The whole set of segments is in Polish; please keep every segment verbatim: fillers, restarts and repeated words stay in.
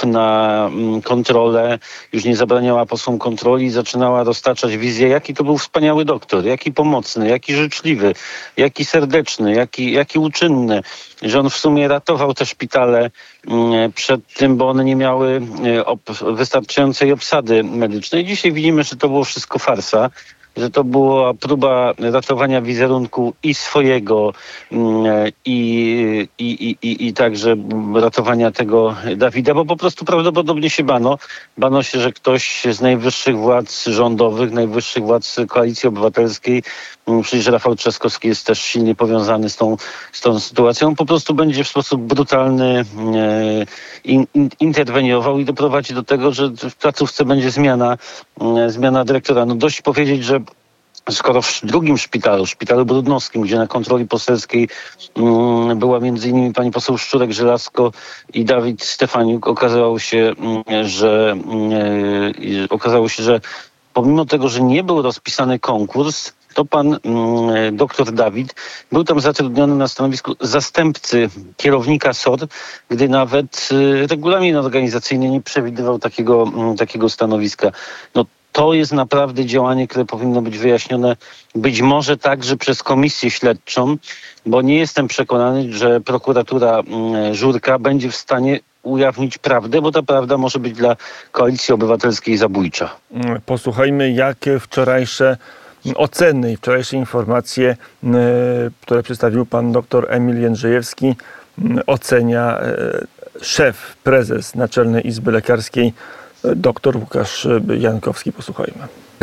posłów na kontrolę, już nie zabraniała posłom kontroli i zaczynała roztaczać wizję, jaki to był wspaniały doktor, jaki pomocny, jaki życzliwy, jaki serdeczny, jaki, jaki uczynny, że on w sumie ratował te szpitale przed tym, bo one nie miały wystarczającej obsady medycznej. Dzisiaj widzimy, że to było wszystko farsa, że to była próba ratowania wizerunku i swojego i, i, i, i także ratowania tego Dawida, bo po prostu prawdopodobnie się bano. Bano się, że ktoś z najwyższych władz rządowych, najwyższych władz Koalicji Obywatelskiej, przecież Rafał Trzaskowski jest też silnie powiązany z tą, z tą sytuacją, po prostu będzie w sposób brutalny in, in, interweniował i doprowadzi do tego, że w placówce będzie zmiana, zmiana dyrektora. No dość powiedzieć, że skoro w drugim szpitalu, szpitalu brudnowskim, gdzie na kontroli poselskiej um, była między innymi pani poseł Szczurek-Żelazko i Dawid Stefaniuk, okazało się, um, że um, okazało się, że pomimo tego, że nie był rozpisany konkurs, to pan um, doktor Dawid był tam zatrudniony na stanowisku zastępcy kierownika S O R, gdy nawet y, regulamin organizacyjny nie przewidywał takiego, um, takiego stanowiska. No, to jest naprawdę działanie, które powinno być wyjaśnione być może także przez komisję śledczą, bo nie jestem przekonany, że prokuratura um, Żurka będzie w stanie ujawnić prawdę, bo ta prawda może być dla Koalicji Obywatelskiej zabójcza. Posłuchajmy, jak wczorajsze oceny i wczorajsze informacje, które przedstawił pan dr Emil Jędrzejewski, ocenia szef, prezes Naczelnej Izby Lekarskiej, dr Łukasz Jankowski. Posłuchajmy.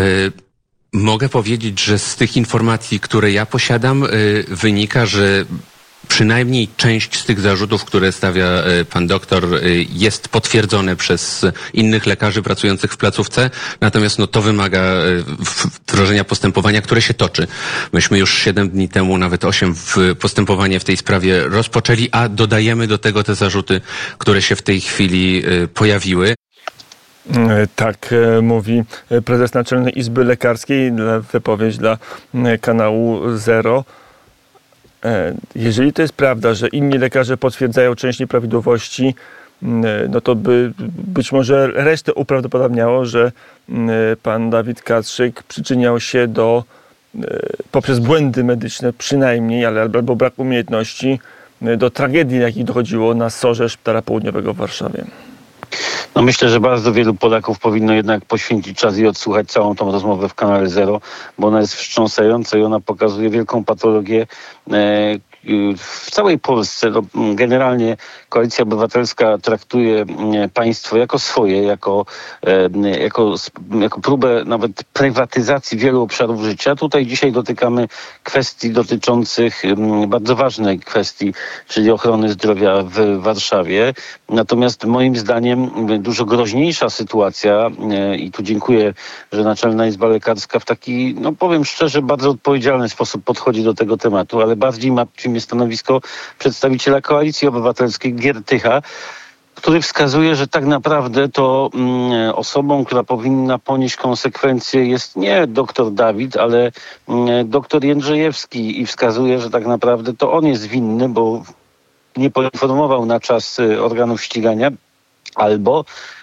Mogę powiedzieć, że z tych informacji, które ja posiadam, wynika, że przynajmniej część z tych zarzutów, które stawia pan doktor, jest potwierdzone przez innych lekarzy pracujących w placówce. Natomiast no, to wymaga wdrożenia postępowania, które się toczy. Myśmy już siedem dni temu, nawet osiem, postępowanie w tej sprawie rozpoczęli, a dodajemy do tego te zarzuty, które się w tej chwili pojawiły. Tak mówi prezes Naczelnej Izby Lekarskiej, wypowiedź dla kanału Zero. Jeżeli to jest prawda, że inni lekarze potwierdzają część nieprawidłowości, no to by być może resztę uprawdopodobniało, że pan Dawid Kastrzyk przyczyniał się do, poprzez błędy medyczne przynajmniej, ale albo brak umiejętności, do tragedii, jakich dochodziło na S O R-ze Szpitala Południowego w Warszawie. No myślę, że bardzo wielu Polaków powinno jednak poświęcić czas i odsłuchać całą tą rozmowę w kanale Zero, bo ona jest wstrząsająca i ona pokazuje wielką patologię e, w całej Polsce. No, generalnie Koalicja Obywatelska traktuje państwo jako swoje, jako, e, jako, jako próbę nawet prywatyzacji wielu obszarów życia. Tutaj dzisiaj dotykamy kwestii dotyczących m, bardzo ważnej kwestii, czyli ochrony zdrowia w Warszawie. Natomiast moim zdaniem dużo groźniejsza sytuacja e, i tu dziękuję, że Naczelna Izba Lekarska w taki, no powiem szczerze, bardzo odpowiedzialny sposób podchodzi do tego tematu, ale bardziej martwi mnie stanowisko przedstawiciela Koalicji Obywatelskiej Giertycha, który wskazuje, że tak naprawdę to mm, osobą, która powinna ponieść konsekwencje, jest nie doktor Dawid, ale mm, doktor Jędrzejewski i wskazuje, że tak naprawdę to on jest winny, bo nie poinformował na czas y, organów ścigania. Albo,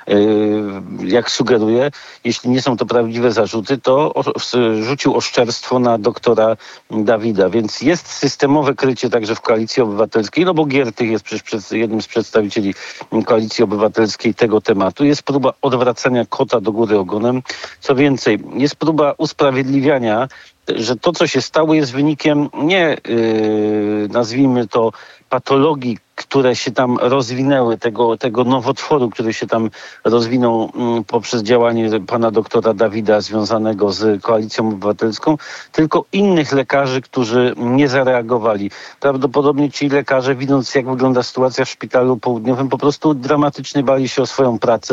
jak sugeruje, jeśli nie są to prawdziwe zarzuty, to rzucił oszczerstwo na doktora Dawida. Więc jest systemowe krycie także w Koalicji Obywatelskiej, no bo Giertych jest przecież jednym z przedstawicieli Koalicji Obywatelskiej tego tematu. Jest próba odwracania kota do góry ogonem. Co więcej, jest próba usprawiedliwiania, że to, co się stało, jest wynikiem nie, yy, nazwijmy to, patologii, które się tam rozwinęły, tego, tego nowotworu, który się tam rozwinął m, poprzez działanie pana doktora Dawida związanego z Koalicją Obywatelską, tylko innych lekarzy, którzy nie zareagowali. Prawdopodobnie ci lekarze, widząc jak wygląda sytuacja w Szpitalu Południowym, po prostu dramatycznie bali się o swoją pracę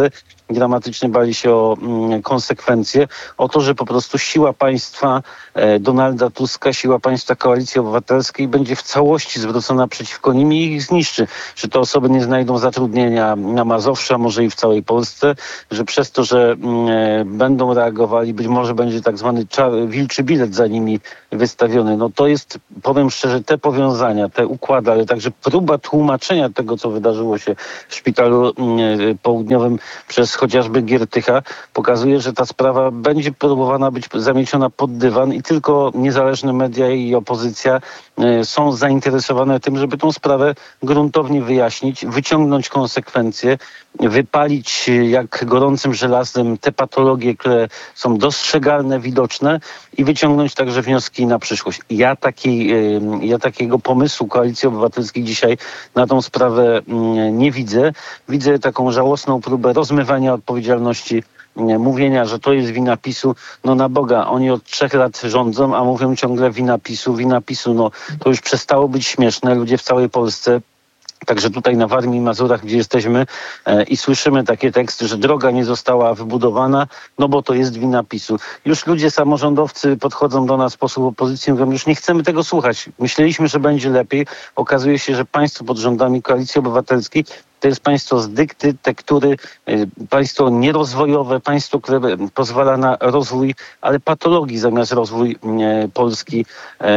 dramatycznie bali się o mm, konsekwencje, o to, że po prostu siła państwa e, Donalda Tuska, siła państwa Koalicji Obywatelskiej będzie w całości zwrócona przeciwko nim i ich zniszczy. Że te osoby nie znajdą zatrudnienia na Mazowszu, a może i w całej Polsce, że przez to, że mm, e, będą reagowali, być może będzie tak zwany czar, wilczy bilet za nimi wystawiony. No to jest, powiem szczerze, te powiązania, te układy, ale także próba tłumaczenia tego, co wydarzyło się w szpitalu mm, południowym przez chociażby Giertycha, pokazuje, że ta sprawa będzie próbowana być zamieciona pod dywan i tylko niezależne media i opozycja y, są zainteresowane tym, żeby tą sprawę gruntownie wyjaśnić, wyciągnąć konsekwencje, wypalić jak gorącym żelazem te patologie, które są dostrzegalne, widoczne i wyciągnąć także wnioski na przyszłość. Ja, takiej, ja takiego pomysłu Koalicji Obywatelskiej dzisiaj na tą sprawę nie widzę. Widzę taką żałosną próbę rozmywania odpowiedzialności, mówienia, że to jest wina PiSu. No na Boga, oni od trzech lat rządzą, a mówią ciągle wina PiSu, wina PiSu. No to już przestało być śmieszne. Ludzie w całej Polsce, także tutaj na Warmii i Mazurach, gdzie jesteśmy e, i słyszymy takie teksty, że droga nie została wybudowana, no bo to jest wina PiSu. Już ludzie, samorządowcy podchodzą do nas, posłów opozycji, mówią, już nie chcemy tego słuchać. Myśleliśmy, że będzie lepiej. Okazuje się, że państwo pod rządami Koalicji Obywatelskiej to jest państwo z dykty, tektury, państwo nierozwojowe, państwo, które pozwala na rozwój, ale patologii zamiast rozwój Polski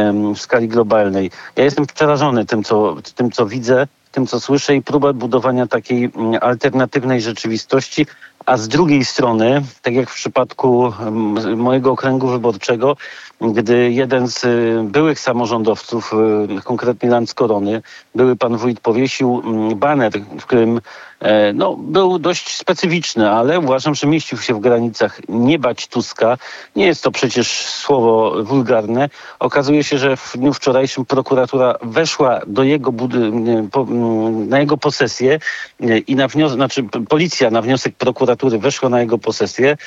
w skali globalnej. Ja jestem przerażony tym, co, tym, co widzę, tym, co słyszę i próbę budowania takiej alternatywnej rzeczywistości, a z drugiej strony, tak jak w przypadku mojego okręgu wyborczego, gdy jeden z byłych samorządowców, konkretnie Landskorony, były pan wójt, powiesił baner, w którym no, był dość specyficzny, ale uważam, że mieścił się w granicach nie bać Tuska. Nie jest to przecież słowo wulgarne. Okazuje się, że w dniu wczorajszym prokuratura weszła do jego bud- po, na jego posesję i na wniosek, znaczy policja na wniosek prokuratury weszła na jego posesję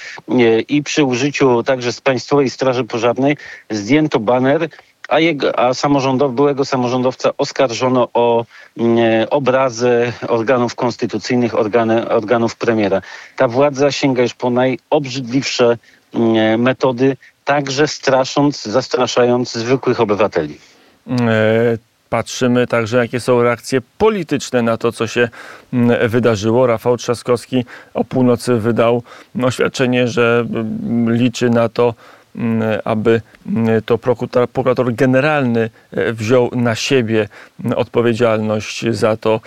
i przy użyciu także z Państwowej Straży Pożarnej zdjęto baner, a, jego, a samorządow, byłego samorządowca oskarżono o e, obrazę organów konstytucyjnych, organy, organów premiera. Ta władza sięga już po najobrzydliwsze e, metody, także strasząc, zastraszając zwykłych obywateli. E- Patrzymy także, jakie są reakcje polityczne na to, co się wydarzyło. Rafał Trzaskowski o północy wydał oświadczenie, że liczy na to, aby to prokurator, prokurator generalny wziął na siebie odpowiedzialność za to,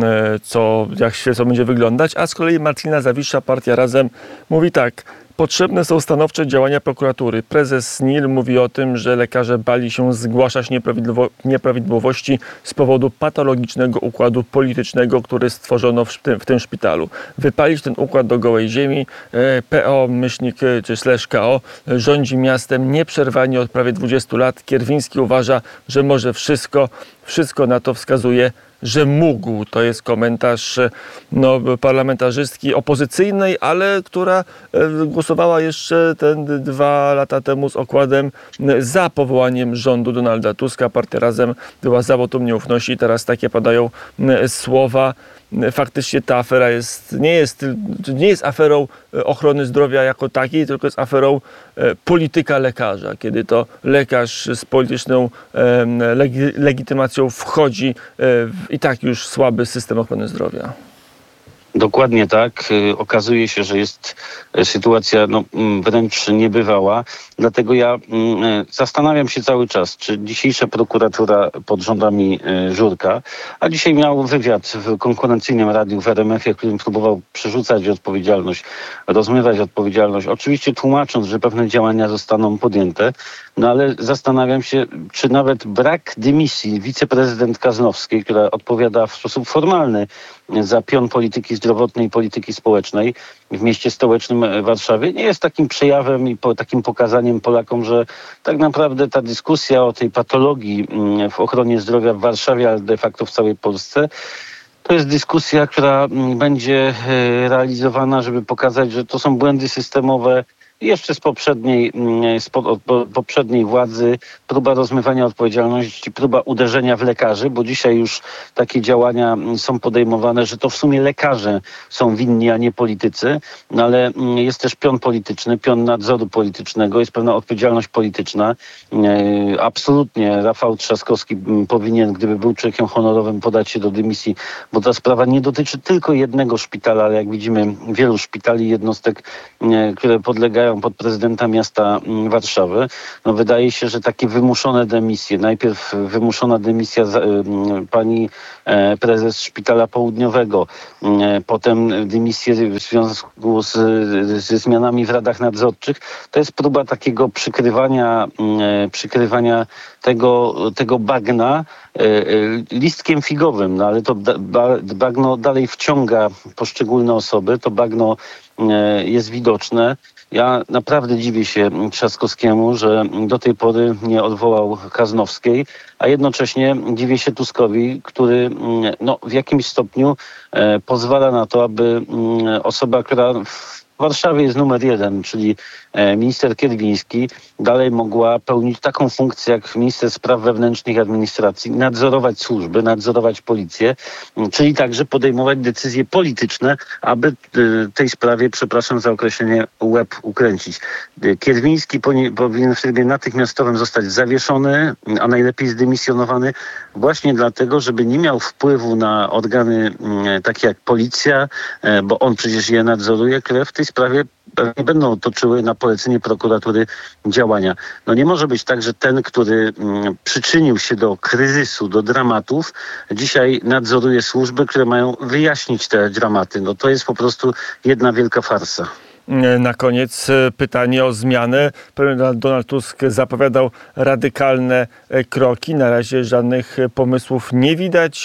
co, jak śledztwo będzie wyglądać. A z kolei Marcina Zawisza, Partia Razem, mówi tak: potrzebne są stanowcze działania prokuratury. Prezes S N I L mówi o tym, że lekarze bali się zgłaszać nieprawidłowo- nieprawidłowości z powodu patologicznego układu politycznego, który stworzono w tym, w tym szpitalu. Wypalić ten układ do gołej ziemi. P O, myślnik czy slash K O rządzi miastem nieprzerwanie od prawie dwudziestu lat. Kierwiński uważa, że może wszystko, wszystko na to wskazuje, że mógł. To jest komentarz no, parlamentarzystki opozycyjnej, ale która głosowała jeszcze ten dwa lata temu z okładem za powołaniem rządu Donalda Tuska. Partia Razem była za wotum nieufności. Teraz takie padają słowa. Faktycznie ta afera jest, nie, jest, nie jest aferą ochrony zdrowia jako takiej, tylko jest aferą polityka lekarza, kiedy to lekarz z polityczną legi- legitymacją wchodzi w i tak już słaby system ochrony zdrowia. Dokładnie tak. Okazuje się, że jest sytuacja no, wręcz niebywała. Dlatego ja zastanawiam się cały czas, czy dzisiejsza prokuratura pod rządami Żurka, a dzisiaj miał wywiad w konkurencyjnym radiu w R M F-ie, w którym próbował przerzucać odpowiedzialność, rozmywać odpowiedzialność, oczywiście tłumacząc, że pewne działania zostaną podjęte, no ale zastanawiam się, czy nawet brak dymisji wiceprezydent Kaznowskiej, która odpowiada w sposób formalny za pion polityki zdrowotnej i polityki społecznej w mieście stołecznym Warszawie, nie jest takim przejawem i po, takim pokazaniem Polakom, że tak naprawdę ta dyskusja o tej patologii w ochronie zdrowia w Warszawie, ale de facto w całej Polsce, to jest dyskusja, która będzie realizowana, żeby pokazać, że to są błędy systemowe jeszcze z poprzedniej, z po, po, poprzedniej władzy, próba rozmywania odpowiedzialności, próba uderzenia w lekarzy, bo dzisiaj już takie działania są podejmowane, że to w sumie lekarze są winni, a nie politycy, no ale jest też pion polityczny, pion nadzoru politycznego, jest pewna odpowiedzialność polityczna. Absolutnie Rafał Trzaskowski powinien, gdyby był człowiekiem honorowym, podać się do dymisji, bo ta sprawa nie dotyczy tylko jednego szpitala, ale jak widzimy wielu szpitali, jednostek, które podlegają pod prezydenta miasta Warszawy. No wydaje się, że takie wymuszone dymisje, najpierw wymuszona dymisja pani prezes Szpitala Południowego, potem dymisję w związku z, ze zmianami w radach nadzorczych, to jest próba takiego przykrywania, przykrywania tego, tego bagna listkiem figowym, no ale to bagno dalej wciąga poszczególne osoby, to bagno jest widoczne. Ja naprawdę dziwię się Trzaskowskiemu, że do tej pory nie odwołał Kaznowskiej, a jednocześnie dziwię się Tuskowi, który no, w jakimś stopniu pozwala na to, aby osoba, która w Warszawie jest numer jeden, czyli minister Kierwiński, dalej mogła pełnić taką funkcję jak minister spraw wewnętrznych i administracji, nadzorować służby, nadzorować policję, czyli także podejmować decyzje polityczne, aby tej sprawie, przepraszam za określenie, łeb ukręcić. Kierwiński powinien w trybie natychmiastowym zostać zawieszony, a najlepiej zdymisjonowany, właśnie dlatego, żeby nie miał wpływu na organy takie jak policja, bo on przecież je nadzoruje, które w tej sprawie nie będą toczyły na polecenie prokuratury działania. No nie może być tak, że ten, który mm, przyczynił się do kryzysu, do dramatów, dzisiaj nadzoruje służby, które mają wyjaśnić te dramaty. No to jest po prostu jedna wielka farsa. Na koniec pytanie o zmianę. Premier Donald Tusk zapowiadał radykalne kroki. Na razie żadnych pomysłów nie widać.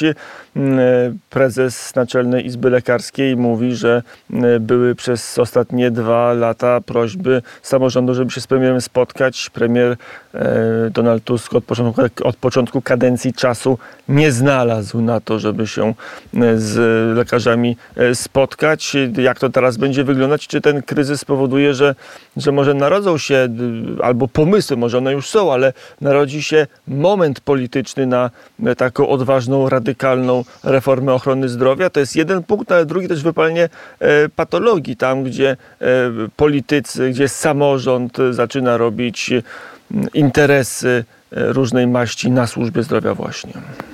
Prezes Naczelnej Izby Lekarskiej mówi, że były przez ostatnie dwa lata prośby samorządu, żeby się z premierem spotkać. Premier Donald Tusk od początku, od początku kadencji czasu nie znalazł na to, żeby się z lekarzami spotkać. Jak to teraz będzie wyglądać? Czy ten kryzys spowoduje, że, że może narodzą się, albo pomysły, może one już są, ale narodzi się moment polityczny na taką odważną, radykalną reformę ochrony zdrowia? To jest jeden punkt, ale drugi też wypalenie e, patologii, tam gdzie e, politycy, gdzie samorząd zaczyna robić e, interesy e, różnej maści na służbie zdrowia właśnie.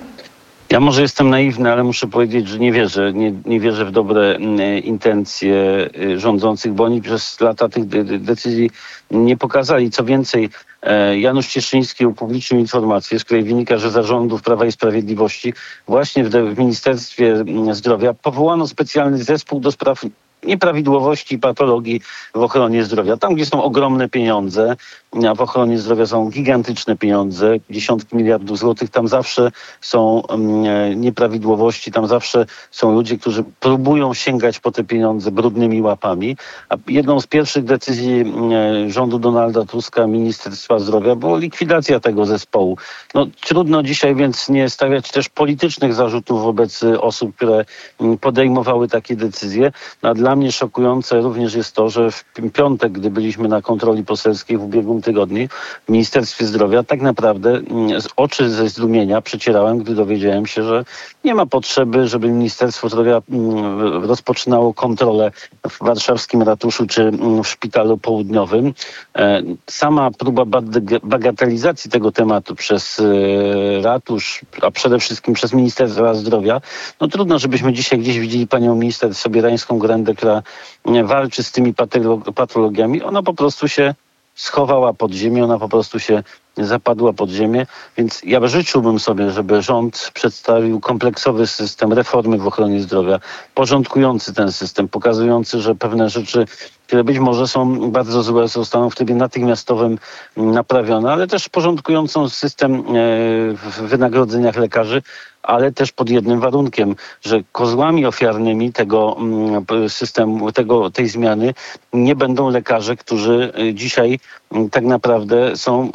Ja może jestem naiwny, ale muszę powiedzieć, że nie wierzę. Nie, nie wierzę w dobre intencje rządzących, bo oni przez lata tych de- decyzji nie pokazali. Co więcej, Janusz Cieszyński upublicznił informację, z której wynika, że za rządów Prawa i Sprawiedliwości właśnie w, w Ministerstwie Zdrowia powołano specjalny zespół do spraw nieprawidłowości i patologii w ochronie zdrowia. Tam, gdzie są ogromne pieniądze, a w ochronie zdrowia są gigantyczne pieniądze, dziesiątki miliardów złotych, tam zawsze są um, nieprawidłowości, tam zawsze są ludzie, którzy próbują sięgać po te pieniądze brudnymi łapami. A jedną z pierwszych decyzji um, rządu Donalda Tuska, Ministerstwa Zdrowia, była likwidacja tego zespołu. No, trudno dzisiaj więc nie stawiać też politycznych zarzutów wobec osób, które um, podejmowały takie decyzje. A dla mnie szokujące również jest to, że w piątek, gdy byliśmy na kontroli poselskiej w ubiegłym tygodniu w Ministerstwie Zdrowia, tak naprawdę z oczy ze zdumienia przecierałem, gdy dowiedziałem się, że nie ma potrzeby, żeby Ministerstwo Zdrowia rozpoczynało kontrolę w warszawskim ratuszu czy w Szpitalu Południowym. Sama próba bagatelizacji tego tematu przez ratusz, a przede wszystkim przez Ministerstwo Zdrowia, no trudno, żebyśmy dzisiaj gdzieś widzieli panią minister Sobierańską-Grendę, która walczy z tymi patologiami. Ona po prostu się schowała pod ziemię, ona po prostu się zapadła pod ziemię, więc ja życzyłbym sobie, żeby rząd przedstawił kompleksowy system reformy w ochronie zdrowia, porządkujący ten system, pokazujący, że pewne rzeczy, które być może są bardzo złe, zostaną w trybie natychmiastowym naprawione, ale też porządkującą system w wynagrodzeniach lekarzy, ale też pod jednym warunkiem, że kozłami ofiarnymi tego systemu, tego, tej zmiany nie będą lekarze, którzy dzisiaj tak naprawdę są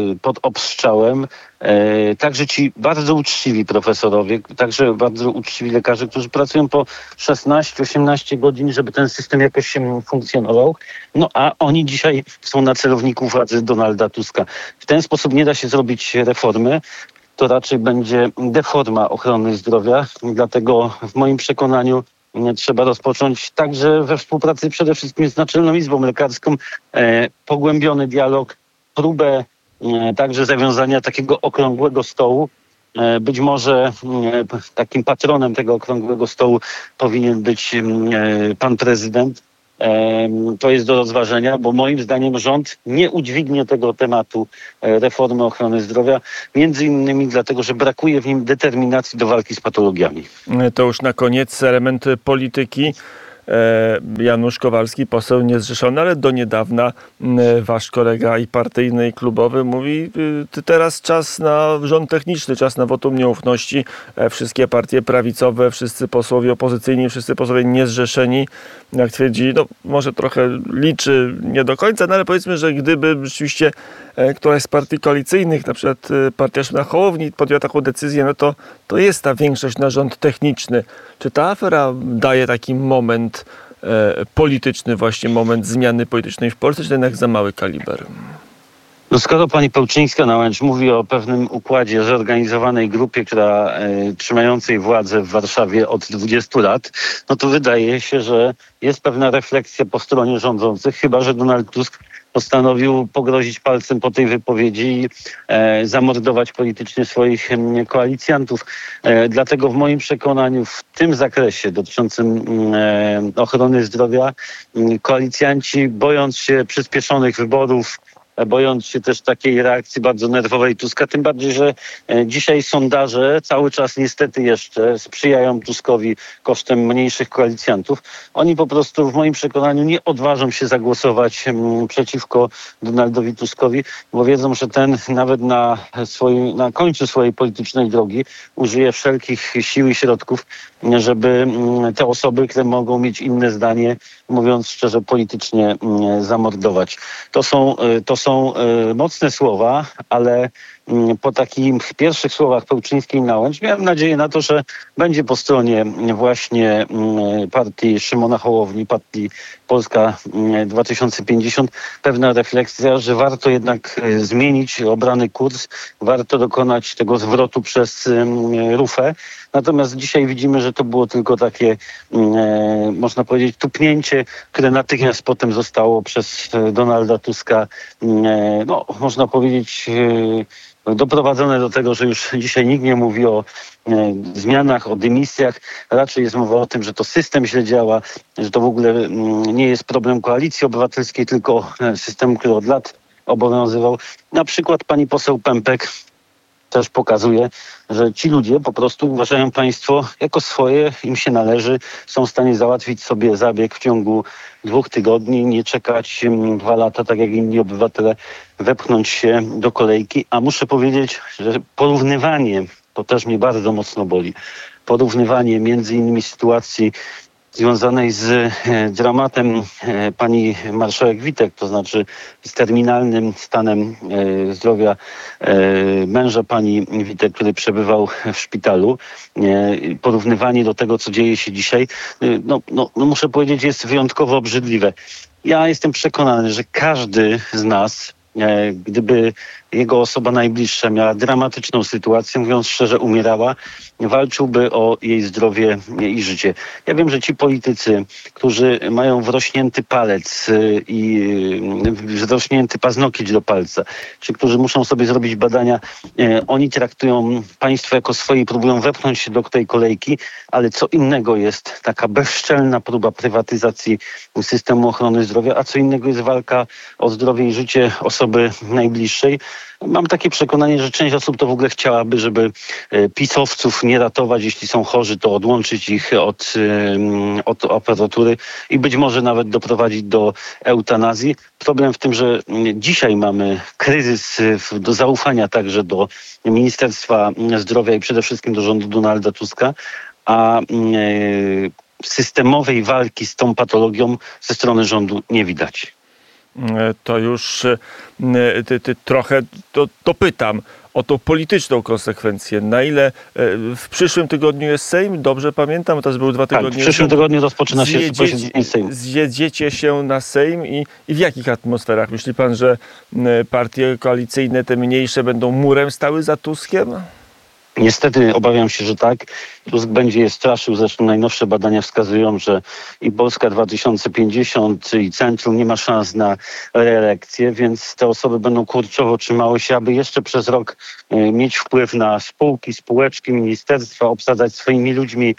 pod obstrzałem. Także ci bardzo uczciwi profesorowie, także bardzo uczciwi lekarze, którzy pracują po szesnaście osiemnaście godzin, żeby ten system jakoś funkcjonował. No a oni dzisiaj są na celowniku władzy Donalda Tuska. W ten sposób nie da się zrobić reformy. To raczej będzie deforma ochrony zdrowia. Dlatego w moim przekonaniu trzeba rozpocząć także we współpracy przede wszystkim z Naczelną Izbą Lekarską e, pogłębiony dialog, próbę e, także zawiązania takiego okrągłego stołu. E, być może e, takim patronem tego okrągłego stołu powinien być e, pan prezydent. E, to jest do rozważenia, bo moim zdaniem rząd nie udźwignie tego tematu e, reformy ochrony zdrowia, między innymi dlatego, że brakuje w nim determinacji do walki z patologiami. To już na koniec element polityki. Janusz Kowalski, poseł niezrzeszony, ale do niedawna wasz kolega i partyjny, i klubowy mówi, teraz czas na rząd techniczny, czas na wotum nieufności. Wszystkie partie prawicowe, wszyscy posłowie opozycyjni, wszyscy posłowie niezrzeszeni, jak twierdzi, no może trochę liczy nie do końca, no ale powiedzmy, że gdyby rzeczywiście któraś z partii koalicyjnych, na przykład partia Szymona Hołowni podjęła taką decyzję, no to, to jest ta większość na rząd techniczny. Czy ta afera daje taki moment e, polityczny, właśnie moment zmiany politycznej w Polsce, czy to jednak za mały kaliber? No skoro pani Pełczyńska-Nałęcz mówi o pewnym układzie, zorganizowanej grupie, która e, trzymającej władzę w Warszawie od dwudziestu lat, no to wydaje się, że jest pewna refleksja po stronie rządzących, chyba że Donald Tusk postanowił pogrozić palcem po tej wypowiedzi i e, zamordować politycznie swoich e, koalicjantów. E, dlatego w moim przekonaniu w tym zakresie dotyczącym e, ochrony zdrowia e, koalicjanci, bojąc się przyspieszonych wyborów, bojąc się też takiej reakcji bardzo nerwowej Tuska, tym bardziej, że dzisiaj sondaże cały czas niestety jeszcze sprzyjają Tuskowi kosztem mniejszych koalicjantów. Oni po prostu w moim przekonaniu nie odważą się zagłosować przeciwko Donaldowi Tuskowi, bo wiedzą, że ten nawet na, swoim, na końcu swojej politycznej drogi użyje wszelkich sił i środków, żeby te osoby, które mogą mieć inne zdanie, mówiąc szczerze, politycznie zamordować. To są, to są mocne słowa, ale po takich pierwszych słowach Pełczyńskiej-Nałęcz miałem nadzieję na to, że będzie po stronie właśnie partii Szymona Hołowni, partii Polska dwa tysiące pięćdziesiąt pewna refleksja, że warto jednak zmienić obrany kurs, warto dokonać tego zwrotu przez rufę. Natomiast dzisiaj widzimy, że to było tylko takie, e, można powiedzieć, tupnięcie, które natychmiast potem zostało przez Donalda Tuska, e, no, można powiedzieć, e, doprowadzone do tego, że już dzisiaj nikt nie mówi o e, zmianach, o dymisjach. Raczej jest mowa o tym, że to system źle działa, że to w ogóle m, nie jest problem Koalicji Obywatelskiej, tylko systemu, który od lat obowiązywał. Na przykład pani poseł Pępek też pokazuje, że ci ludzie po prostu uważają państwo jako swoje, im się należy, są w stanie załatwić sobie zabieg w ciągu dwóch tygodni, nie czekać dwa lata, tak jak inni obywatele, wepchnąć się do kolejki. A muszę powiedzieć, że porównywanie, to też mnie bardzo mocno boli, porównywanie między innymi sytuacji związanej z dramatem pani marszałek Witek, to znaczy z terminalnym stanem zdrowia męża pani Witek, który przebywał w szpitalu. Porównywanie do tego, co dzieje się dzisiaj, no, no, no muszę powiedzieć, jest wyjątkowo obrzydliwe. Ja jestem przekonany, że każdy z nas, gdyby jego osoba najbliższa miała dramatyczną sytuację, mówiąc szczerze, umierała, walczyłby o jej zdrowie i życie. Ja wiem, że ci politycy, którzy mają wrośnięty palec i wrośnięty paznokieć do palca, czy którzy muszą sobie zrobić badania, oni traktują państwo jako swoje i próbują wepchnąć się do tej kolejki, ale co innego jest taka bezczelna próba prywatyzacji systemu ochrony zdrowia, a co innego jest walka o zdrowie i życie osoby najbliższej. Mam takie przekonanie, że część osób to w ogóle chciałaby, żeby pisowców nie ratować, jeśli są chorzy, to odłączyć ich od, od aparatury i być może nawet doprowadzić do eutanazji. Problem w tym, że dzisiaj mamy kryzys do zaufania także do Ministerstwa Zdrowia i przede wszystkim do rządu Donalda Tuska, a systemowej walki z tą patologią ze strony rządu nie widać. to już ty, ty, trochę to, to pytam o tą polityczną konsekwencję. Na ile w przyszłym tygodniu jest Sejm? Dobrze pamiętam, to był dwa tygodnie. Tak, w przyszłym tygodniu rozpoczyna się posiedzenie Sejmu. Zjedziecie się na Sejm i, i w jakich atmosferach? Myśli pan, że partie koalicyjne, te mniejsze, będą murem stały za Tuskiem? Niestety obawiam się, że tak. Tusk będzie je straszył. Zresztą najnowsze badania wskazują, że i Polska dwa tysiące pięćdziesiąt i Centrum nie ma szans na reelekcję, więc te osoby będą kurczowo trzymały się, aby jeszcze przez rok mieć wpływ na spółki, spółeczki, ministerstwa, obsadzać swoimi ludźmi,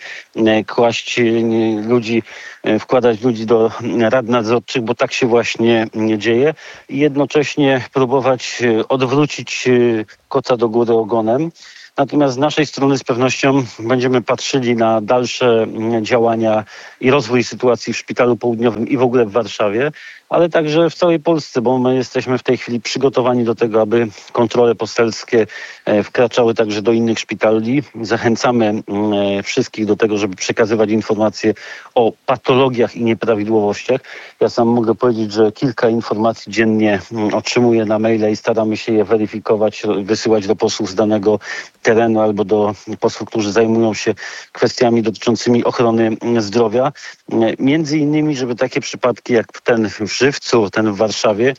kłaść ludzi, wkładać ludzi do rad nadzorczych, bo tak się właśnie dzieje. I jednocześnie próbować odwrócić koca do góry ogonem. Natomiast z naszej strony z pewnością będziemy patrzyli na dalsze działania i rozwój sytuacji w Szpitalu Południowym i w ogóle w Warszawie, ale także w całej Polsce, bo my jesteśmy w tej chwili przygotowani do tego, aby kontrole poselskie wkraczały także do innych szpitali. Zachęcamy wszystkich do tego, żeby przekazywać informacje o patologiach i nieprawidłowościach. Ja sam mogę powiedzieć, że kilka informacji dziennie otrzymuję na maile i staramy się je weryfikować, wysyłać do posłów z danego terenu albo do posłów, którzy zajmują się kwestiami dotyczącymi ochrony zdrowia. Między innymi, żeby takie przypadki jak ten w Żywcu, ten w Warszawie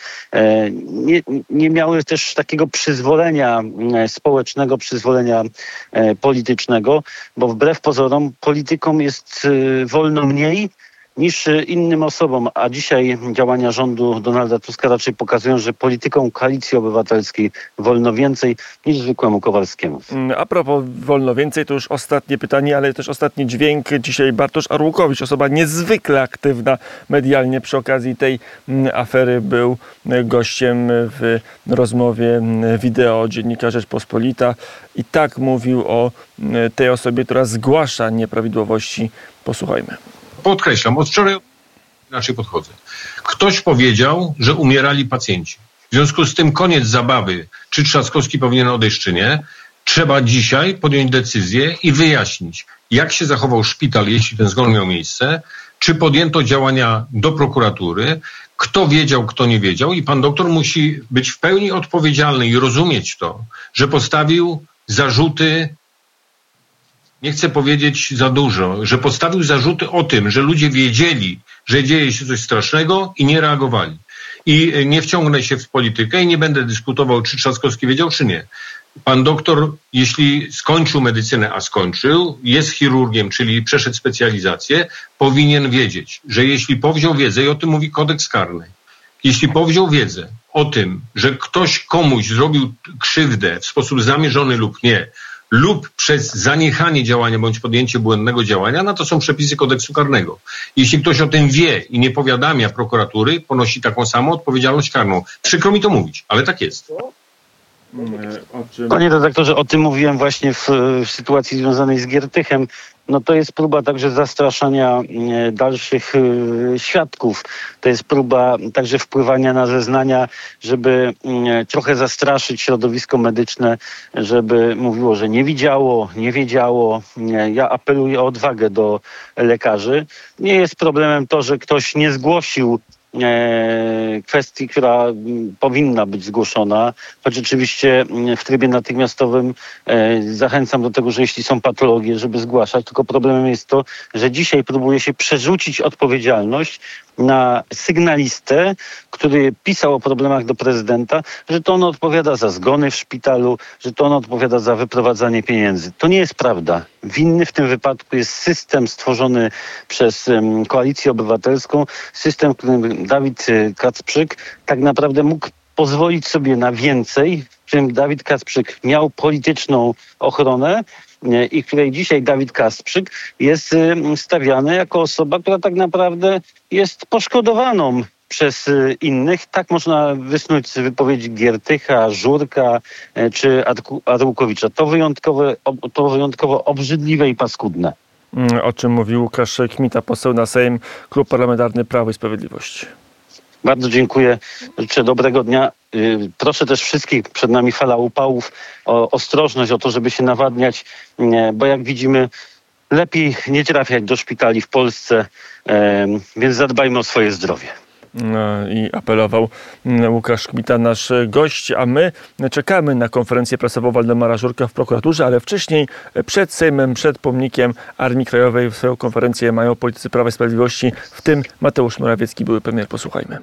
nie, nie miały też takiego przyzwolenia społecznego, przyzwolenia politycznego, bo wbrew pozorom politykom jest wolno mniej niż innym osobom, a dzisiaj działania rządu Donalda Tuska raczej pokazują, że politykom Koalicji Obywatelskiej wolno więcej niż zwykłemu Kowalskiemu. A propos wolno więcej, to już ostatnie pytanie, ale też ostatni dźwięk. Dzisiaj Bartosz Arłukowicz, osoba niezwykle aktywna medialnie przy okazji tej afery, był gościem w rozmowie wideo dziennika Rzeczpospolita i tak mówił o tej osobie, która zgłasza nieprawidłowości. Posłuchajmy. Podkreślam, od wczoraj inaczej podchodzę. Ktoś powiedział, że umierali pacjenci. W związku z tym koniec zabawy, czy Trzaskowski powinien odejść, czy nie. Trzeba dzisiaj podjąć decyzję i wyjaśnić, jak się zachował szpital, jeśli ten zgon miał miejsce, czy podjęto działania do prokuratury, kto wiedział, kto nie wiedział i pan doktor musi być w pełni odpowiedzialny i rozumieć to, że postawił zarzuty, nie chcę powiedzieć za dużo, że postawił zarzuty o tym, że ludzie wiedzieli, że dzieje się coś strasznego i nie reagowali. I nie wciągnę się w politykę i nie będę dyskutował, czy Trzaskowski wiedział, czy nie. Pan doktor, jeśli skończył medycynę, a skończył, jest chirurgiem, czyli przeszedł specjalizację, powinien wiedzieć, że jeśli powziął wiedzę, i o tym mówi kodeks karny, jeśli powziął wiedzę o tym, że ktoś komuś zrobił krzywdę w sposób zamierzony lub nie, lub przez zaniechanie działania bądź podjęcie błędnego działania, no to są przepisy kodeksu karnego. Jeśli ktoś o tym wie i nie powiadamia prokuratury, ponosi taką samą odpowiedzialność karną. Przykro mi to mówić, ale tak jest. Panie redaktorze, o tym mówiłem właśnie w, w sytuacji związanej z Giertychem. No to jest próba także zastraszania dalszych świadków. To jest próba także wpływania na zeznania, żeby trochę zastraszyć środowisko medyczne, żeby mówiło, że nie widziało, nie wiedziało. Ja apeluję o odwagę do lekarzy. Nie jest problemem to, że ktoś nie zgłosił kwestii, która powinna być zgłoszona, choć oczywiście w trybie natychmiastowym zachęcam do tego, że jeśli są patologie, żeby zgłaszać, tylko problemem jest to, że dzisiaj próbuje się przerzucić odpowiedzialność na sygnalistę, który pisał o problemach do prezydenta, że to on odpowiada za zgony w szpitalu, że to on odpowiada za wyprowadzanie pieniędzy. To nie jest prawda. Winny w tym wypadku jest system stworzony przez um, Koalicję Obywatelską, system, w którym Dawid Kacprzyk tak naprawdę mógł pozwolić sobie na więcej, w którym Dawid Kacprzyk miał polityczną ochronę, i której dzisiaj Dawid Kacprzyk jest stawiany jako osoba, która tak naprawdę jest poszkodowaną przez innych. Tak można wysnuć z wypowiedzi Giertycha, Żurka czy Arłukowicza. To wyjątkowo, to wyjątkowo obrzydliwe i paskudne. O czym mówił Łukasz Kmita, poseł na Sejm, Klub Parlamentarny Prawo i Sprawiedliwość. Bardzo dziękuję. Życzę dobrego dnia. Proszę też wszystkich, przed nami fala upałów, o ostrożność, o to, żeby się nawadniać, bo jak widzimy, lepiej nie trafiać do szpitali w Polsce, więc zadbajmy o swoje zdrowie. i apelował Łukasz Kmita, nasz gość, a my czekamy na konferencję prasową Waldemara Żurka w prokuraturze, ale wcześniej przed Sejmem, przed pomnikiem Armii Krajowej swoją konferencję mają politycy Prawa i Sprawiedliwości, w tym Mateusz Morawiecki, były premier. Posłuchajmy.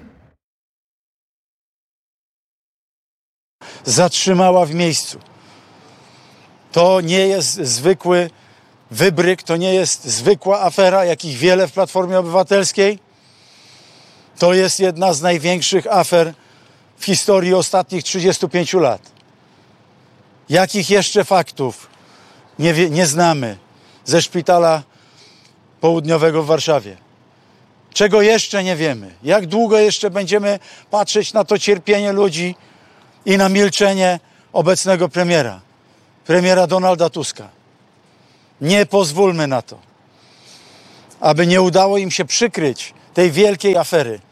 Zatrzymała w miejscu. To nie jest zwykły wybryk, to nie jest zwykła afera, jakich wiele w Platformie Obywatelskiej. To jest jedna z największych afer w historii ostatnich trzydziestu pięciu lat. Jakich jeszcze faktów nie, wie, nie znamy ze szpitala południowego w Warszawie? Czego jeszcze nie wiemy? Jak długo jeszcze będziemy patrzeć na to cierpienie ludzi i na milczenie obecnego premiera, premiera Donalda Tuska? Nie pozwólmy na to, aby nie udało im się przykryć tej wielkiej afery.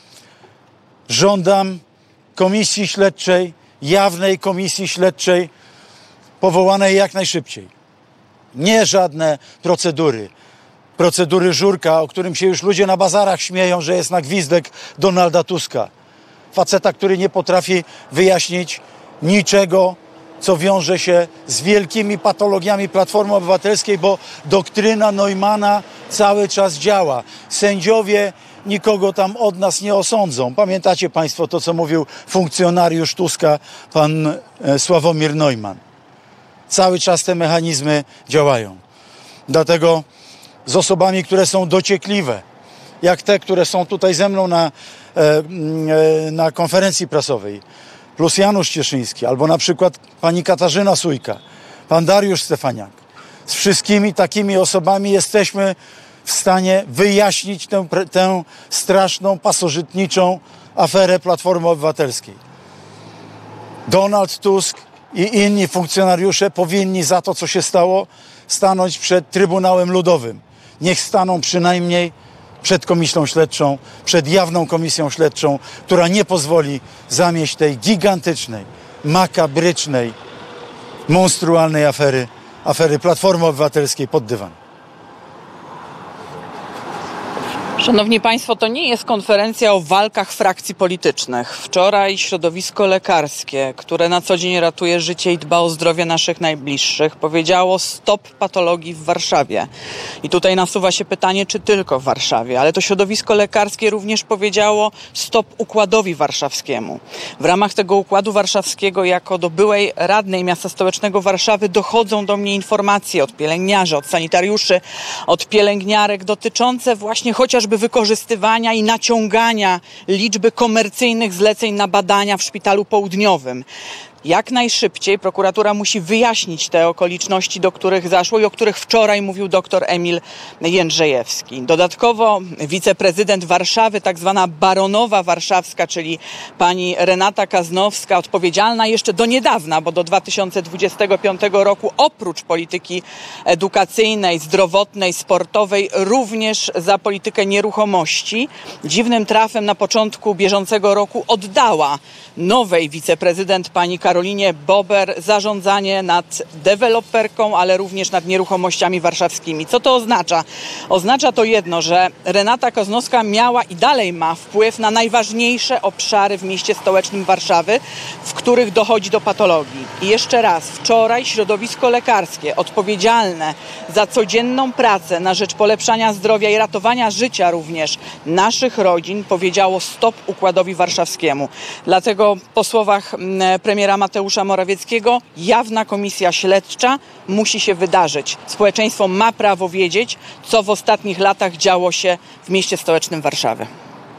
Żądam komisji śledczej, jawnej komisji śledczej, powołanej jak najszybciej. Nie żadne procedury. Procedury Żurka, o którym się już ludzie na bazarach śmieją, że jest na gwizdek Donalda Tuska. Faceta, który nie potrafi wyjaśnić niczego, co wiąże się z wielkimi patologiami Platformy Obywatelskiej, bo doktryna Neumana cały czas działa. Sędziowie nikogo tam od nas nie osądzą. Pamiętacie Państwo to, co mówił funkcjonariusz Tuska, pan Sławomir Neumann. Cały czas te mechanizmy działają. Dlatego z osobami, które są dociekliwe, jak te, które są tutaj ze mną na, na konferencji prasowej, plus Janusz Cieszyński, albo na przykład pani Katarzyna Sójka, pan Dariusz Stefaniak. Z wszystkimi takimi osobami jesteśmy w stanie wyjaśnić tę, tę straszną, pasożytniczą aferę Platformy Obywatelskiej. Donald Tusk i inni funkcjonariusze powinni za to, co się stało, stanąć przed Trybunałem Ludowym. Niech staną przynajmniej przed komisją śledczą, przed jawną komisją śledczą, która nie pozwoli zamieść tej gigantycznej, makabrycznej, monstrualnej afery, afery Platformy Obywatelskiej pod dywan. Szanowni Państwo, to nie jest konferencja o walkach frakcji politycznych. Wczoraj środowisko lekarskie, które na co dzień ratuje życie i dba o zdrowie naszych najbliższych, powiedziało stop patologii w Warszawie. I tutaj nasuwa się pytanie, czy tylko w Warszawie, ale to środowisko lekarskie również powiedziało stop układowi warszawskiemu. W ramach tego układu warszawskiego, jako do byłej radnej miasta stołecznego Warszawy, dochodzą do mnie informacje od pielęgniarzy, od sanitariuszy, od pielęgniarek dotyczące właśnie chociażby wykorzystywania i naciągania liczby komercyjnych zleceń na badania w szpitalu południowym. Jak najszybciej prokuratura musi wyjaśnić te okoliczności, do których zaszło i o których wczoraj mówił dr Emil Jędrzejewski. Dodatkowo wiceprezydent Warszawy, tak zwana baronowa warszawska, czyli pani Renata Kaznowska, odpowiedzialna jeszcze do niedawna, bo do dwa tysiące dwudziestego piątego roku oprócz polityki edukacyjnej, zdrowotnej, sportowej, również za politykę nieruchomości, dziwnym trafem na początku bieżącego roku oddała nowej wiceprezydent pani Karolinie Bober zarządzanie nad deweloperką, ale również nad nieruchomościami warszawskimi. Co to oznacza? Oznacza to jedno, że Renata Kaznowska miała i dalej ma wpływ na najważniejsze obszary w mieście stołecznym Warszawy, w których dochodzi do patologii. I jeszcze raz, wczoraj środowisko lekarskie odpowiedzialne za codzienną pracę na rzecz polepszania zdrowia i ratowania życia również naszych rodzin powiedziało stop układowi warszawskiemu. Dlatego po słowach premiera Mateusza Morawieckiego jawna komisja śledcza musi się wydarzyć. Społeczeństwo ma prawo wiedzieć, co w ostatnich latach działo się w mieście stołecznym Warszawy.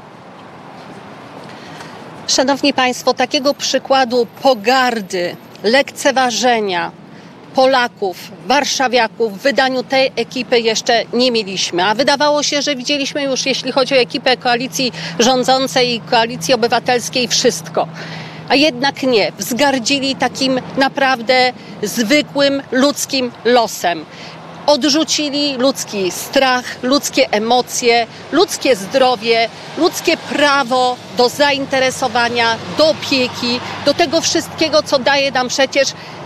Szanowni Państwo, takiego przykładu pogardy, lekceważenia Polaków, warszawiaków w wydaniu tej ekipy jeszcze nie mieliśmy. A wydawało się, że widzieliśmy już, jeśli chodzi o ekipę koalicji rządzącej i koalicji obywatelskiej, wszystko. A jednak nie. Wzgardzili takim naprawdę zwykłym, ludzkim losem. Odrzucili ludzki strach, ludzkie emocje, ludzkie zdrowie, ludzkie prawo do zainteresowania, do opieki, do tego wszystkiego, co daje nam przecież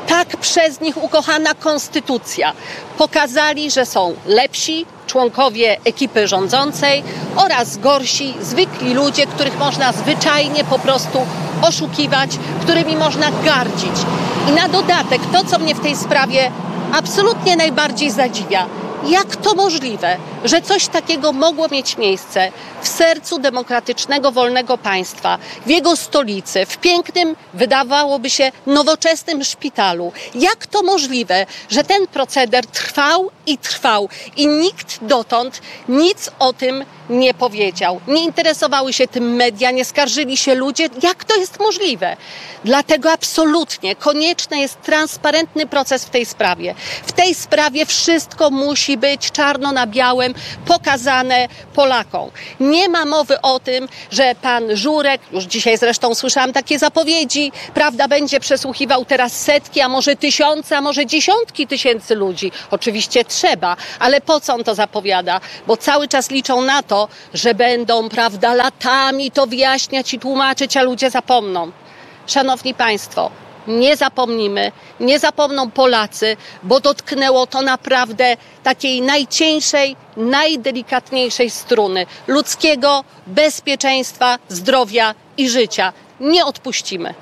tak przez nich ukochana konstytucja. Pokazali, że są lepsi członkowie ekipy rządzącej oraz gorsi, zwykli ludzie, których można zwyczajnie po prostu oszukiwać, którymi można gardzić. I na dodatek to, co mnie w tej sprawie absolutnie najbardziej zadziwia, jak to możliwe, że coś takiego mogło mieć miejsce w sercu demokratycznego, wolnego państwa, w jego stolicy, w pięknym, wydawałoby się, nowoczesnym szpitalu. Jak to możliwe, że ten proceder trwał i trwał i nikt dotąd nic o tym nie powiedział. Nie interesowały się tym media, nie skarżyli się ludzie. Jak to jest możliwe? Dlatego absolutnie konieczny jest transparentny proces w tej sprawie. W tej sprawie wszystko musi być czarno na białym pokazane Polakom. Nie ma mowy o tym, że pan Żurek, już dzisiaj zresztą słyszałam takie zapowiedzi, prawda, będzie przesłuchiwał teraz setki, a może tysiące, a może dziesiątki tysięcy ludzi. Oczywiście trzeba, ale po co on to zapowiada? Bo cały czas liczą na to, że będą, prawda, latami to wyjaśniać i tłumaczyć, a ludzie zapomną. Szanowni Państwo, nie zapomnimy, nie zapomną Polacy, bo dotknęło to naprawdę takiej najcieńszej, najdelikatniejszej struny ludzkiego bezpieczeństwa, zdrowia i życia. Nie odpuścimy.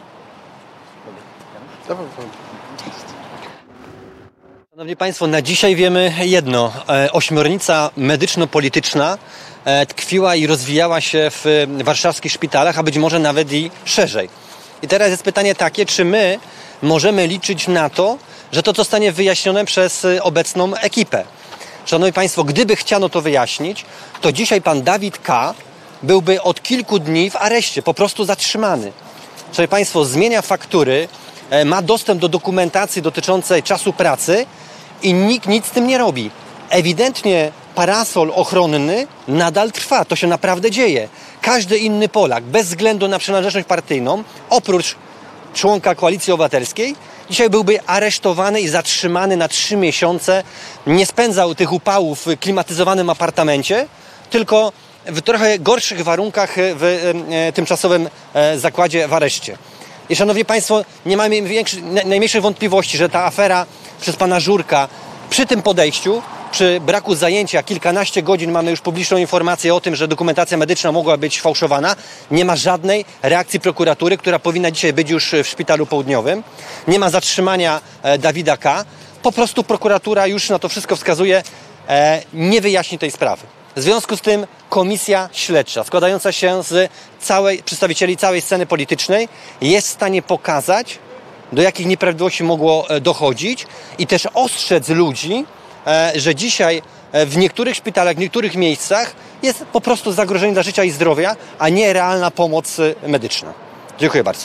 Szanowni Państwo, na dzisiaj wiemy jedno. Ośmiornica medyczno-polityczna tkwiła i rozwijała się w warszawskich szpitalach, a być może nawet i szerzej. I teraz jest pytanie takie, czy my możemy liczyć na to, że to zostanie wyjaśnione przez obecną ekipę. Szanowni Państwo, gdyby chciano to wyjaśnić, to dzisiaj pan Dawid K. byłby od kilku dni w areszcie, po prostu zatrzymany. Szanowni Państwo, zmienia faktury, ma dostęp do dokumentacji dotyczącej czasu pracy i nikt nic z tym nie robi. Ewidentnie parasol ochronny nadal trwa. To się naprawdę dzieje. Każdy inny Polak, bez względu na przynależność partyjną, oprócz członka Koalicji Obywatelskiej, dzisiaj byłby aresztowany i zatrzymany na trzy miesiące. Nie spędzał tych upałów w klimatyzowanym apartamencie, tylko w trochę gorszych warunkach w e, tymczasowym e, zakładzie w areszcie. I szanowni Państwo, nie mamy większy, najmniejszych wątpliwości, że ta afera przez pana Żurka przy tym podejściu, przy braku zajęcia, kilkanaście godzin mamy już publiczną informację o tym, że dokumentacja medyczna mogła być fałszowana. Nie ma żadnej reakcji prokuratury, która powinna dzisiaj być już w Szpitalu Południowym. Nie ma zatrzymania e, Dawida K. Po prostu prokuratura już na to wszystko wskazuje, e, nie wyjaśni tej sprawy. W związku z tym komisja śledcza, składająca się z całej, przedstawicieli całej sceny politycznej, jest w stanie pokazać, do jakich nieprawidłowości mogło dochodzić i też ostrzec ludzi, że dzisiaj w niektórych szpitalach, w niektórych miejscach jest po prostu zagrożenie dla życia i zdrowia, a nie realna pomoc medyczna. Dziękuję bardzo.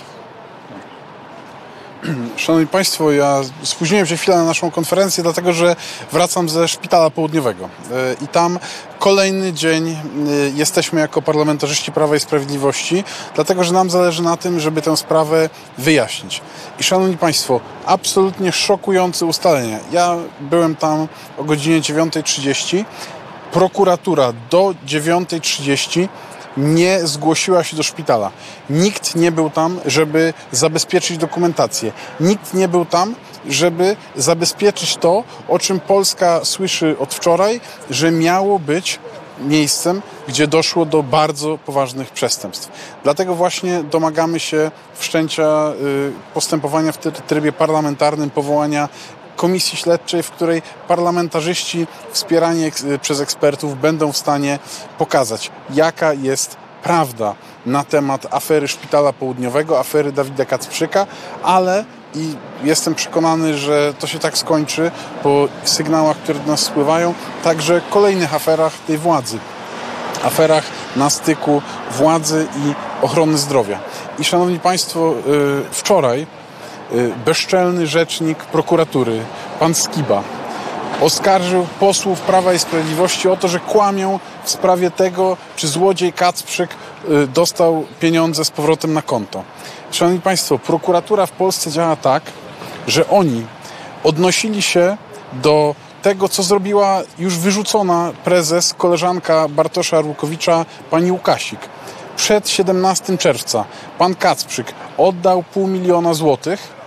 Szanowni Państwo, ja spóźniłem się chwilę na naszą konferencję, dlatego że wracam ze Szpitala Południowego i tam kolejny dzień jesteśmy jako parlamentarzyści Prawa i Sprawiedliwości, dlatego że nam zależy na tym, żeby tę sprawę wyjaśnić. I szanowni Państwo, absolutnie szokujące ustalenia. Ja byłem tam o godzinie dziewiąta trzydzieści. Prokuratura do dziewiąta trzydzieści nie zgłosiła się do szpitala. Nikt nie był tam, żeby zabezpieczyć dokumentację. Nikt nie był tam, żeby zabezpieczyć to, o czym Polska słyszy od wczoraj, że miało być miejscem, gdzie doszło do bardzo poważnych przestępstw. Dlatego właśnie domagamy się wszczęcia postępowania w trybie parlamentarnym, powołania komisji śledczej, w której parlamentarzyści wspierani eks- przez ekspertów będą w stanie pokazać, jaka jest prawda na temat afery Szpitala Południowego, afery Dawida Kacprzyka, ale i jestem przekonany, że to się tak skończy po sygnałach, które do nas spływają, także kolejnych aferach tej władzy. Aferach na styku władzy i ochrony zdrowia. I szanowni Państwo, wczoraj bezczelny rzecznik prokuratury, pan Skiba, oskarżył posłów Prawa i Sprawiedliwości o to, że kłamią w sprawie tego, czy złodziej Kacprzyk dostał pieniądze z powrotem na konto. Szanowni Państwo, prokuratura w Polsce działa tak, że oni odnosili się do tego, co zrobiła już wyrzucona prezes, koleżanka Bartosza Arłukowicza, pani Łukasik. Przed siedemnastego czerwca pan Kacprzyk oddał pół miliona złotych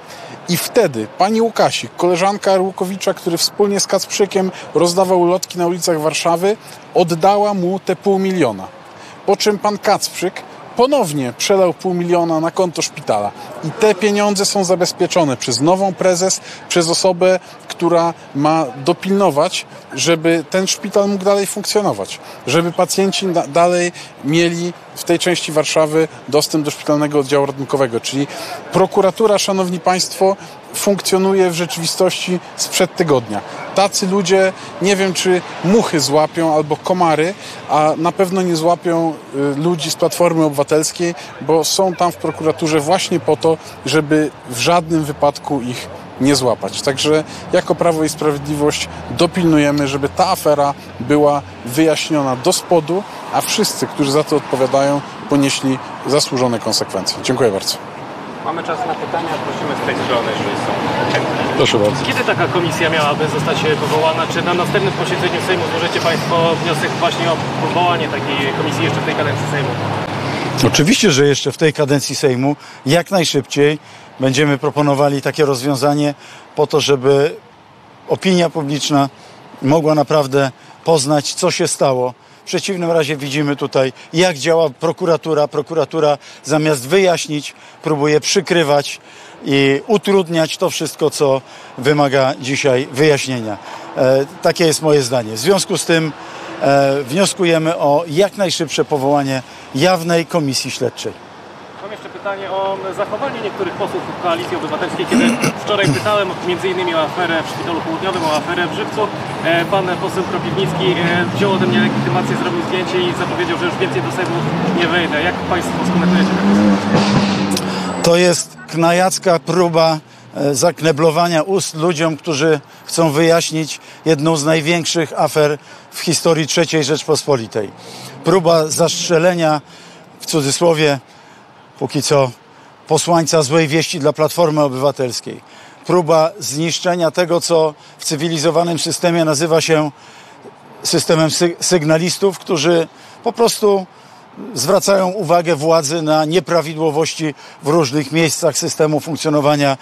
I wtedy pani Łukasik, koleżanka Arłukowicza, który wspólnie z Kacprzykiem rozdawał ulotki na ulicach Warszawy, oddała mu te pół miliona. Po czym pan Kacprzyk ponownie przelał pół miliona na konto szpitala. I te pieniądze są zabezpieczone przez nową prezes, przez osobę, która ma dopilnować, żeby ten szpital mógł dalej funkcjonować. Żeby pacjenci da- dalej mieli w tej części Warszawy dostęp do szpitalnego oddziału ratunkowego. Czyli prokuratura, szanowni państwo, funkcjonuje w rzeczywistości sprzed tygodnia. Tacy ludzie, nie wiem czy muchy złapią albo komary, a na pewno nie złapią y, ludzi z Platformy Obywatelskiej, bo są tam w prokuraturze właśnie po to, żeby w żadnym wypadku ich nie złapać. Także jako Prawo i Sprawiedliwość dopilnujemy, żeby ta afera była wyjaśniona do spodu, a wszyscy, którzy za to odpowiadają, ponieśli zasłużone konsekwencje. Dziękuję bardzo. Mamy czas na pytania, prosimy z tej strony, jeżeli są chętne. Proszę bardzo. Kiedy taka komisja miałaby zostać powołana? Czy na następnym posiedzeniu Sejmu złożycie Państwo wniosek właśnie o powołanie takiej komisji jeszcze w tej kadencji Sejmu? Oczywiście, że jeszcze w tej kadencji Sejmu jak najszybciej będziemy proponowali takie rozwiązanie po to, żeby opinia publiczna mogła naprawdę poznać, co się stało. W przeciwnym razie widzimy tutaj, jak działa prokuratura. Prokuratura zamiast wyjaśnić, próbuje przykrywać i utrudniać to wszystko, co wymaga dzisiaj wyjaśnienia. E, takie jest moje zdanie. W związku z tym e, wnioskujemy o jak najszybsze powołanie jawnej komisji śledczej. Mam jeszcze pytanie o zachowanie niektórych posłów Koalicji Obywatelskiej, kiedy wczoraj pytałem między innymi o aferę w Szpitalu Południowym, o aferę w Żywcu. Pan poseł Kropiwnicki wziął ode mnie legitymację, zrobił zdjęcie i zapowiedział, że już więcej do Sejmu nie wejdę. Jak Państwo skomentujecie tę sytuację? To jest knajacka próba zakneblowania ust ludziom, którzy chcą wyjaśnić jedną z największych afer w historii trzeciej Rzeczpospolitej. Próba zastrzelenia, w cudzysłowie, póki co posłańca złej wieści dla Platformy Obywatelskiej. Próba zniszczenia tego, co w cywilizowanym systemie nazywa się systemem sy- sygnalistów, którzy po prostu zwracają uwagę władzy na nieprawidłowości w różnych miejscach systemu funkcjonowania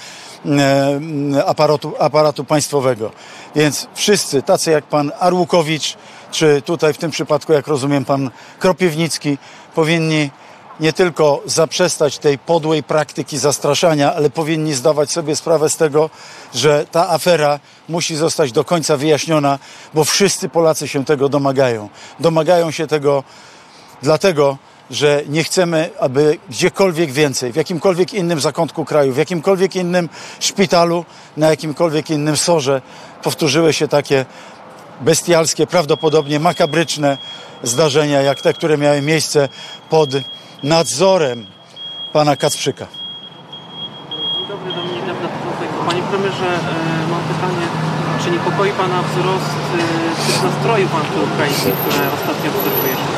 e, aparatu, aparatu państwowego. Więc wszyscy, tacy jak pan Arłukowicz, czy tutaj w tym przypadku, jak rozumiem, pan Kropiwnicki, powinni nie tylko zaprzestać tej podłej praktyki zastraszania, ale powinni zdawać sobie sprawę z tego, że ta afera musi zostać do końca wyjaśniona, bo wszyscy Polacy się tego domagają. Domagają się tego dlatego, że nie chcemy, aby gdziekolwiek więcej, w jakimkolwiek innym zakątku kraju, w jakimkolwiek innym szpitalu, na jakimkolwiek innym sorze powtórzyły się takie bestialskie, prawdopodobnie makabryczne zdarzenia, jak te, które miały miejsce pod nadzorem pana Kacprzyka. Dzień dobry, Dominik Dawda. Panie premierze, mam pytanie, czy niepokoi pana wzrost tych nastrojów antyukraińskich, które ostatnio obserwujesz w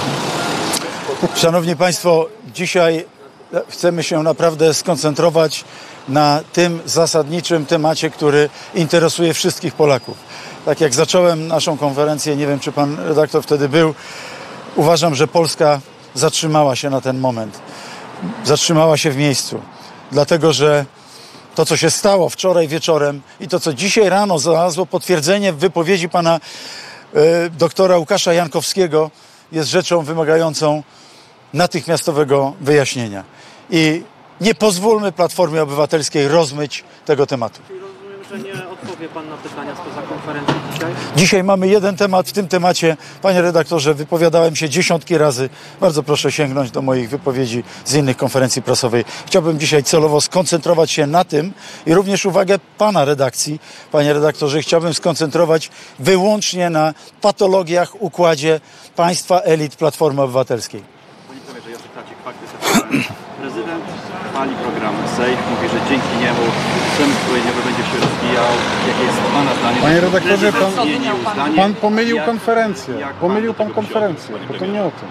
Polsce? Szanowni Państwo, dzisiaj chcemy się naprawdę skoncentrować na tym zasadniczym temacie, który interesuje wszystkich Polaków. Tak jak zacząłem naszą konferencję, nie wiem, czy pan redaktor wtedy był, uważam, że Polska zatrzymała się na ten moment. Zatrzymała się w miejscu. Dlatego, że to, co się stało wczoraj wieczorem i to, co dzisiaj rano znalazło potwierdzenie w wypowiedzi pana y, doktora Łukasza Jankowskiego, jest rzeczą wymagającą natychmiastowego wyjaśnienia. I nie pozwólmy Platformie Obywatelskiej rozmyć tego tematu. Że nie odpowie pan na pytania spoza konferencji dzisiaj? Dzisiaj mamy jeden temat. W tym temacie, panie redaktorze, wypowiadałem się dziesiątki razy. Bardzo proszę sięgnąć do moich wypowiedzi z innych konferencji prasowej. Chciałbym dzisiaj celowo skoncentrować się na tym i również uwagę pana redakcji, panie redaktorze, chciałbym skoncentrować wyłącznie na patologiach, układzie państwa elit Platformy Obywatelskiej. Panie premierze, Jacek Tacik, fakty. Prezydent chwali program Sejm, mówi, że dzięki niemu system zbrojeniowy będzie się rozwijał. Jakie jest pana zdanie? Panie redaktorze, pan, pan, pan pomylił jak, konferencję. Jak pomylił pan, pan konferencję, bo to nie o tym.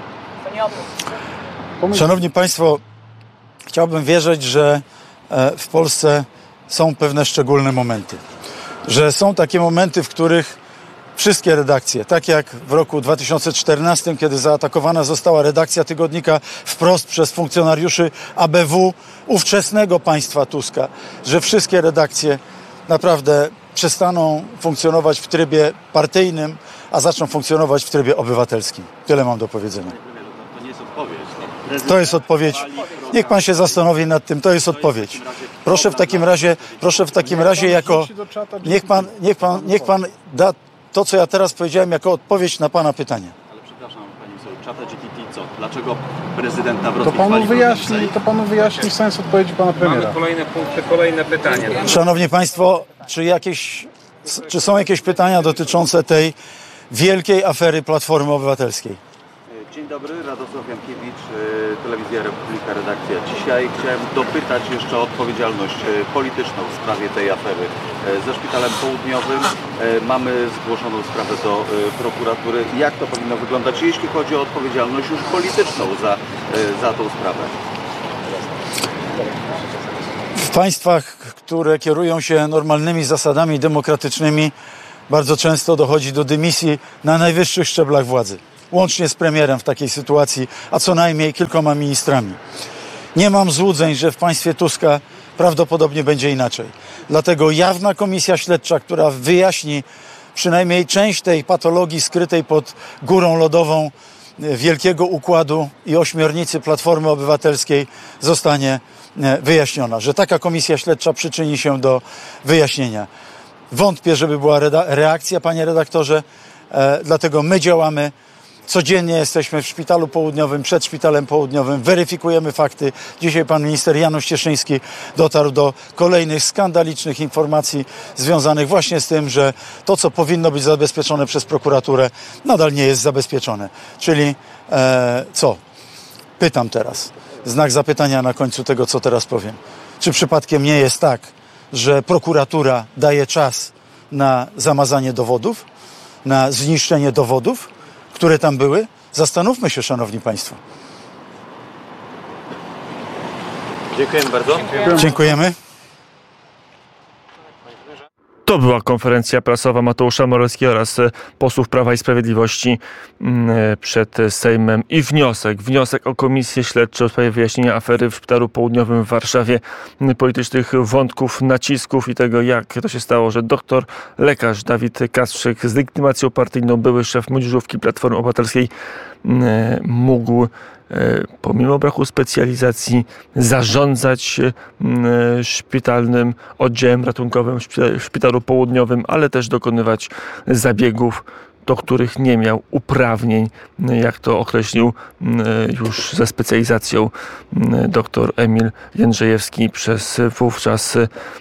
Pomylił. Szanowni Państwo, chciałbym wierzyć, że w Polsce są pewne szczególne momenty. Że są takie momenty, w których wszystkie redakcje, tak jak w roku dwa tysiące czternastym, kiedy zaatakowana została redakcja tygodnika Wprost przez funkcjonariuszy A B W ówczesnego państwa Tuska, że wszystkie redakcje naprawdę przestaną funkcjonować w trybie partyjnym, a zaczną funkcjonować w trybie obywatelskim. Tyle mam do powiedzenia. To nie jest odpowiedź. To jest odpowiedź. Niech pan się zastanowi nad tym. To jest odpowiedź. Proszę w takim razie, proszę w takim razie jako, niech pan, niech pan, niech pan da to, co ja teraz powiedziałem, jako odpowiedź na pana pytanie. Ale przepraszam, panie ministrze, czata G P T co? Dlaczego prezydent To Nawrocki panu chwali wyjaśni, program to panu wyjaśni sens odpowiedzi pana premiera. Mamy kolejne punkty, kolejne pytanie. Szanowni państwo, czy jakieś, czy są jakieś pytania dotyczące tej wielkiej afery Platformy Obywatelskiej? Dzień dobry, Radosław Jankiewicz, Telewizja Republika, redakcja. Dzisiaj chciałem dopytać jeszcze o odpowiedzialność polityczną w sprawie tej afery. Ze Szpitalem Południowym mamy zgłoszoną sprawę do prokuratury. Jak to powinno wyglądać, jeśli chodzi o odpowiedzialność już polityczną za, za tą sprawę? W państwach, które kierują się normalnymi zasadami demokratycznymi, bardzo często dochodzi do dymisji na najwyższych szczeblach władzy. Łącznie z premierem w takiej sytuacji, a co najmniej kilkoma ministrami. Nie mam złudzeń, że w państwie Tuska prawdopodobnie będzie inaczej. Dlatego jawna komisja śledcza, która wyjaśni przynajmniej część tej patologii skrytej pod górą lodową wielkiego układu i ośmiornicy Platformy Obywatelskiej, zostanie wyjaśniona. Że taka komisja śledcza przyczyni się do wyjaśnienia. Wątpię, żeby była reakcja, panie redaktorze, e, dlatego my działamy. Codziennie jesteśmy w Szpitalu Południowym, przed Szpitalem Południowym, weryfikujemy fakty. Dzisiaj pan minister Janusz Cieszyński dotarł do kolejnych skandalicznych informacji związanych właśnie z tym, że to, co powinno być zabezpieczone przez prokuraturę, nadal nie jest zabezpieczone. Czyli e, co? Pytam teraz. Znak zapytania na końcu tego, co teraz powiem. Czy przypadkiem nie jest tak, że prokuratura daje czas na zamazanie dowodów, na zniszczenie dowodów, które tam były? Zastanówmy się, szanowni państwo. Dziękujemy bardzo. Dziękujemy. To była konferencja prasowa Mateusza Morawieckiego oraz posłów Prawa i Sprawiedliwości przed Sejmem i wniosek, wniosek o komisję śledczą w sprawie wyjaśnienia afery w Szpitalu Południowym w Warszawie, politycznych wątków, nacisków i tego, jak to się stało, że doktor, lekarz Dawid Kacprzyk z legitymacją partyjną, były szef młodzieżówki Platformy Obywatelskiej, mógł pomimo braku specjalizacji zarządzać szpitalnym oddziałem ratunkowym w Szpitalu Południowym, ale też dokonywać zabiegów, do których nie miał uprawnień, jak to określił już ze specjalizacją dr Emil Jędrzejewski, przez wówczas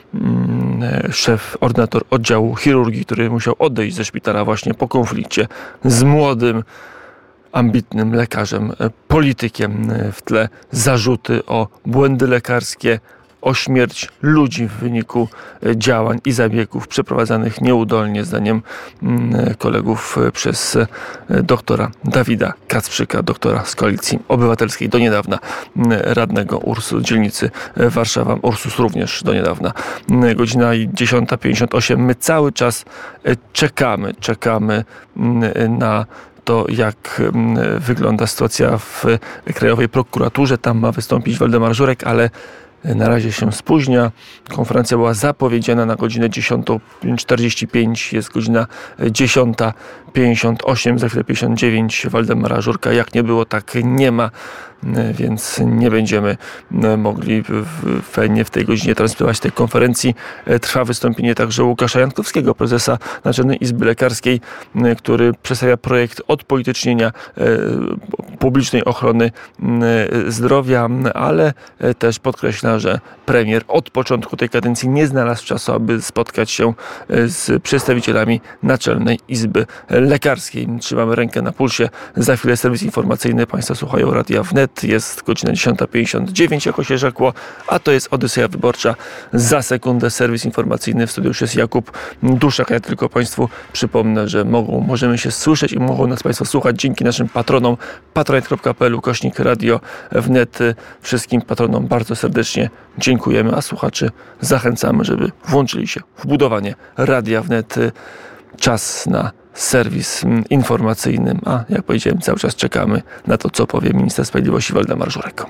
szef, ordynator oddziału chirurgii, który musiał odejść ze szpitala właśnie po konflikcie z młodym, ambitnym lekarzem, politykiem. W tle zarzuty o błędy lekarskie, o śmierć ludzi w wyniku działań i zabiegów przeprowadzanych nieudolnie, zdaniem kolegów, przez doktora Dawida Kacprzyka, doktora z Koalicji Obywatelskiej, do niedawna radnego Ursus, dzielnicy Warszawa, Ursus również do niedawna. Godzina dziesiąta pięćdziesiąt osiem. My cały czas czekamy, czekamy na to, jak wygląda sytuacja w Krajowej Prokuraturze. Tam ma wystąpić Waldemar Żurek, ale na razie się spóźnia. Konferencja była zapowiedziana na godzinę dziesiątą czterdzieści pięć. Jest godzina dziesiąta pięćdziesiąt osiem, za chwilę pięćdziesiąt dziewięć. Waldemara Żurka jak nie było, tak nie ma, więc nie będziemy mogli w, w tej godzinie transmitować tej konferencji. Trwa wystąpienie także Łukasza Jankowskiego, prezesa Naczelnej Izby Lekarskiej, który przedstawia projekt odpolitycznienia publicznej ochrony zdrowia, ale też podkreśla, że premier od początku tej kadencji nie znalazł czasu, aby spotkać się z przedstawicielami Naczelnej Izby Lekarskiej. Trzymamy rękę na pulsie. Za chwilę serwis informacyjny. Państwo słuchają Radia Wnet. Jest godzina dziesiąta pięćdziesiąt dziewięć, jako się rzekło, a to jest Odyseja Wyborcza. Za sekundę serwis informacyjny. W studiu już jest Jakub Duszak. Ja tylko Państwu przypomnę, że mogą, możemy się słyszeć i mogą nas Państwo słuchać dzięki naszym patronom. patronite kropka p l ukośnik Radio Wnet. Wszystkim patronom bardzo serdecznie dziękujemy, a słuchaczy zachęcamy, żeby włączyli się w budowanie Radia Wnet. czas na serwis informacyjny, a jak powiedziałem, cały czas czekamy na to, co powie minister sprawiedliwości Waldemar Żurek.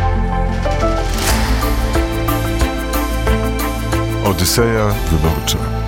Odyseja wyborcza.